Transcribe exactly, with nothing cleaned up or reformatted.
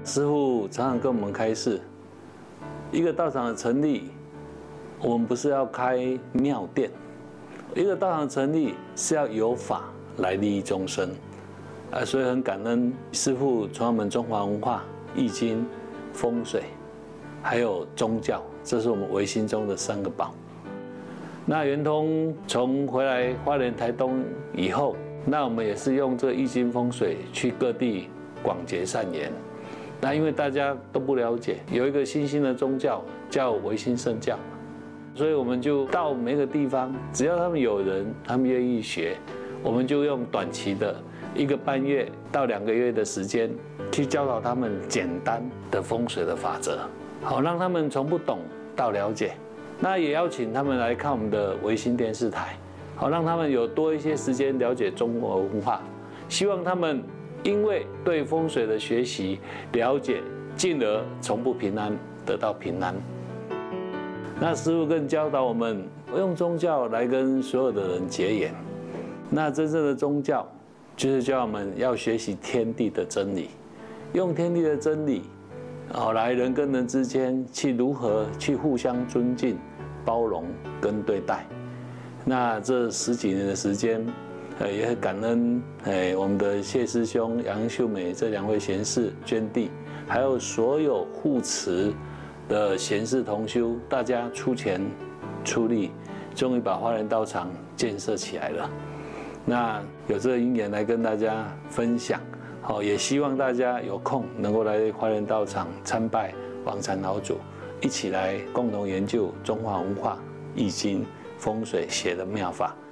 师父常常跟我们开示，一个道场的成立，我们不是要开庙殿，一个道场的成立是要有法来利益众生，啊，所以很感恩师父传我们中华文化、易经、风水，还有宗教，这是我们唯心中的三个宝。那圆通从回来花莲台东以后，那我们也是用这个易经风水去各地广结善缘。那因为大家都不了解，有一个新兴的宗教叫唯心圣教，所以我们就到每个地方，只要他们有人，他们愿意学，我们就用短期的一个半月到两个月的时间，去教导他们简单的风水的法则，好让他们从不懂到了解。那也邀请他们来看我们的唯心电视台，好让他们有多一些时间了解中国文化，希望他们因为对风水的学习了解，进而从不平安得到平安。那师父更教导我们，用宗教来跟所有的人结缘。那真正的宗教，就是教我们要学习天地的真理，用天地的真理，好来人跟人之间去如何去互相尊敬、包容跟对待。那这十几年的时间，呃，也很感恩，哎，我们的谢师兄、杨秀美这两位贤士捐地，还有所有护持的贤士同修，大家出钱出力，终于把花莲道场建设起来了。那有这个因缘来跟大家分享，好，也希望大家有空能够来花莲道场参拜王禅老祖，一起来共同研究中华文化、易经、风水写的妙法。